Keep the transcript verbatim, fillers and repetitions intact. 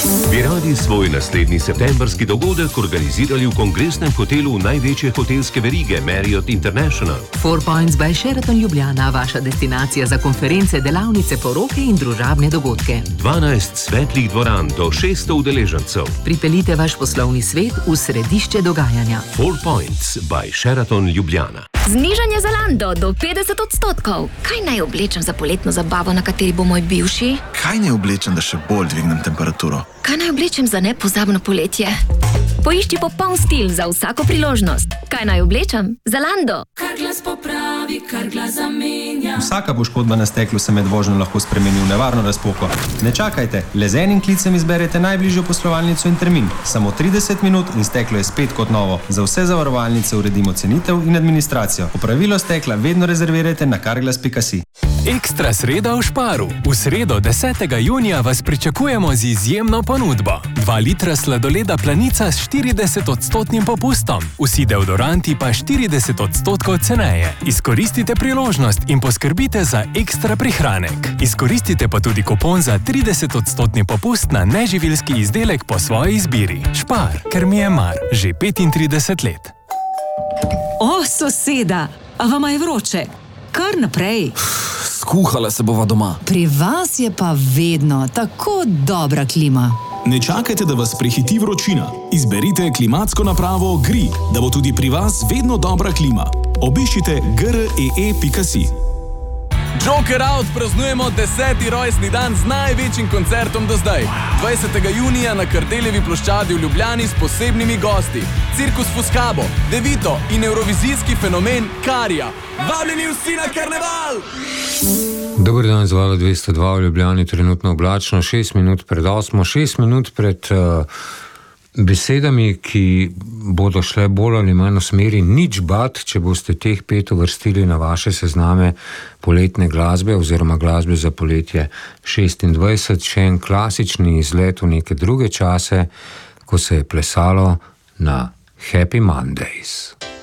Bi radi svoj naslednji septembrski dogodek organizirali v kongresnem hotelu največje hotelske verige Marriott International? Four Points by Sheraton Ljubljana, vaša destinacija za konference, delavnice, poroke in družabne dogodke. dvanajst svetlih dvoran do šeststo udeležencev. Pripeljite vaš poslovni svet v središče dogajanja. Four Points by Sheraton Ljubljana. Znižanje Zalando do petdeset odstotkov. Kaj naj oblečem za poletno zabavo, na kateri bo moj bivši? Kaj naj oblečem, da še bolj dvignem temperaturo? Kaj naj oblečem za nepozabno poletje? Poišči popoln stil za vsako priložnost. Kaj naj oblečem? Zalando. Kar glas popravi, kar glas zamenja. Vsaka poškodba na steklu se med vožnjo lahko spremeni v nevarno razpoko. Ne čakajte, le z enim klicem izberete najbližjo poslovalnico in termin. Samo trideset minut in steklo je spet kot novo. Za vse zavarovalnice uredimo cenitev in administracijo. Popravilo stekla vedno rezervirajte na carglass pika si. Ekstra sreda v Šparu. V sredo desetega junija vas pričakujemo z izjemno ponudbo. Dva litra sladoleda Planica s štirideset odstotnim popustom. Vsi deodoranti pa štirideset odstotkov ceneje. Izkoristite priložnost in poskrbite za ekstra prihranek. Izkoristite pa tudi kupon za trideset odstotni popust na neživilski izdelek po svoji izbiri. Špar, ker mi je mar. Že petintrideset let. O, soseda, a vama je vroče? Kar naprej. Skuhala se bova doma. Pri vas je pa vedno tako dobra klima. Ne čakajte, da vas prehiti vročina. Izberite klimatsko napravo G R I, da bo tudi pri vas vedno dobra klima. Obiščite g r e e pika si. Joker Out praznujemo deseti rojstni dan z največjim koncertom do zdaj. dvajsetega junija na Kardeljevi ploščadi v Ljubljani s posebnimi gosti. Cirkus Fuscabo, Devito in evrovizijski fenomen Karija. Vabljeni vsi na karneval! Dober dan, z Vala dvesto dva v Ljubljani, trenutno oblačno, šest minut pred osmo, šest minut pred uh, besedami, ki bodo šle bolj ali manj v smeri nič bat, če boste teh pet uvrstili na vaše sezname poletne glasbe oziroma glasbe za poletje šestindvajset, še en klasični izlet v neke druge čase, ko se je plesalo na Happy Mondays.